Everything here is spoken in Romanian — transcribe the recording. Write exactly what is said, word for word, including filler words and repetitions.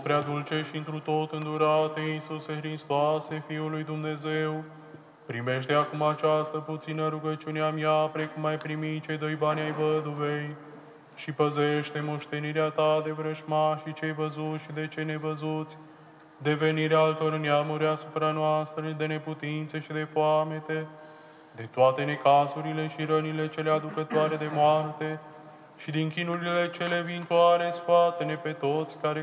prea dulce și întru tot îndurate, Iisuse Hristoase, Fiul lui Dumnezeu, primește acum această puțină rugăciune a mea, precum ai primit cei doi bani ai văduvei, și păzește moștenirea ta de vrăjmași, cei văzuți și de cei nevăzuți, de venirea altor neamuri asupra noastră, de neputințe și de foamete, de toate necazurile și rănile cele aducătoare de moarte, și din chinurile cele vintoare, scoate-ne pe toți care